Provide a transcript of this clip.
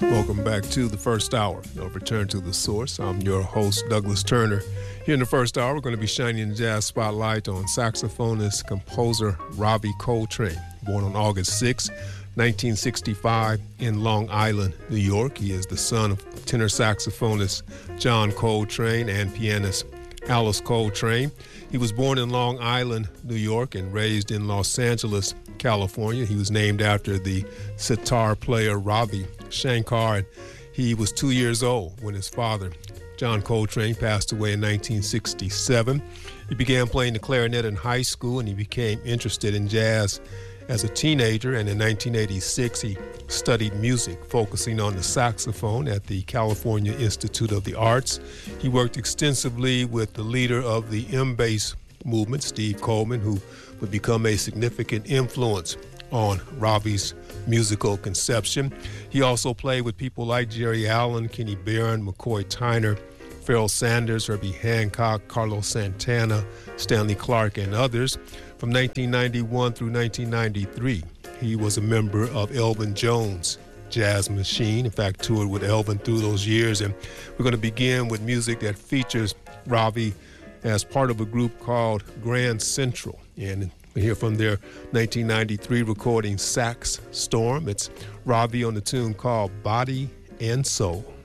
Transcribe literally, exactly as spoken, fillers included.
Welcome back to the first hour of Return to the Source. I'm your host, Douglas Turner. Here in the first hour, we're going to be shining the jazz spotlight on saxophonist, composer Ravi Coltrane, born on August sixth, nineteen sixty-five in Long Island, New York. He is the son of tenor saxophonist John Coltrane and pianist Alice Coltrane. He was born in Long Island, New York, and raised in Los Angeles, California. He was named after the sitar player Ravi Shankar, and he was two years old when his father, John Coltrane, passed away in nineteen sixty-seven. He began playing the clarinet in high school, and he became interested in jazz as a teenager, and in nineteen eighty-six he studied music, focusing on the saxophone at the California Institute of the Arts. He worked extensively with the leader of the M-Bass movement, Steve Coleman, who would become a significant influence on Ravi's musical conception. He also played with people like Jerry Allen, Kenny Barron, McCoy Tyner, Pharoah Sanders, Herbie Hancock, Carlos Santana, Stanley Clarke, and others. From nineteen ninety-one through nineteen ninety-three, he was a member of Elvin Jones' Jazz Machine. In fact, toured with Elvin through those years. And we're going to begin with music that features Ravi as part of a group called Grand Central. And we hear from their nineteen ninety-three recording, Sax Storm. It's Ravi on the tune called Body and Soul.